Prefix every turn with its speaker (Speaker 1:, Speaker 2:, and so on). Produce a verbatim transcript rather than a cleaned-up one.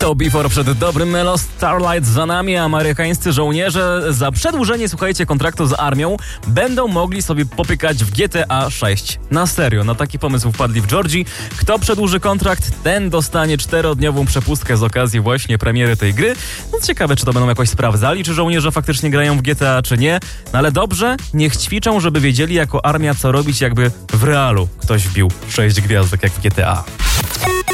Speaker 1: To Before przed dobrym Melo, Starlight za nami, a amerykańscy żołnierze za przedłużenie, słuchajcie, kontraktu z armią będą mogli sobie popykać w G T A sześć. Na serio, na taki pomysł wpadli w Georgii. Kto przedłuży kontrakt, ten dostanie czterodniową przepustkę z okazji właśnie premiery tej gry. No ciekawe, czy to będą jakoś sprawdzali, czy żołnierze faktycznie grają w G T A, czy nie. No ale dobrze, niech ćwiczą, żeby wiedzieli jako armia, co robić, jakby w realu ktoś wbił sześć gwiazdek jak w G T A.